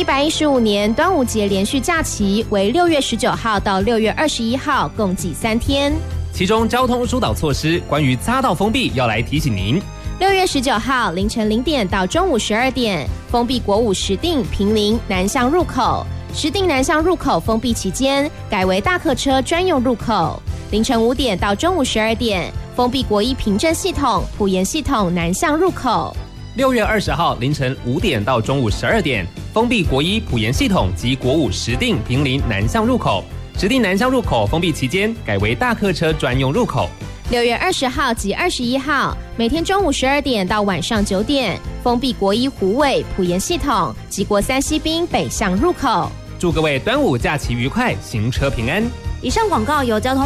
115年端午节连续假期为6月19号到6月21号，共计3天。 其中交通疏导措施关于匝道封闭要来提醒您。 6月19号凌晨0点到中午12点，封闭国五石碇、坪林南向入口。石碇南向入口封闭期间，改为大客车专用入口。凌晨5点到中午12点，封闭国一平镇系统、埔盐系统南向入口。 6月20号凌晨5点到中午12点，封闭国一埔盐系统及国五石碇、坪林南向入口。石碇南向入口封闭期间，改为大客车专用入口。 6月20号及21号，每天中午12点到晚上9点，封闭国一虎尾、埔盐系统及国三西滨北向入口。 祝各位端午假期愉快，行车平安。 以上广告由交通